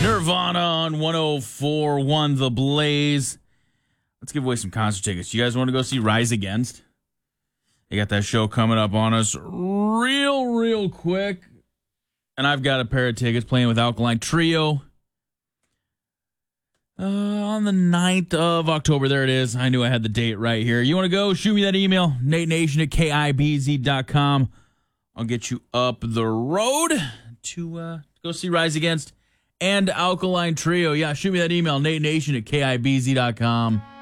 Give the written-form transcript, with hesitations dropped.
Nirvana on 104.1 The Blaze. Let's give away some concert tickets. You guys want to go see Rise Against? They got that show coming up on us real quick. And I've got a pair of tickets playing with Alkaline Trio on the 9th of October. There it is. I knew I had the date right here. You want to go? Shoot me that email, natenation@kibz.com. I'll get you up the road to go see Rise Against and Alkaline Trio. Yeah, shoot me that email, natenation@kibz.com.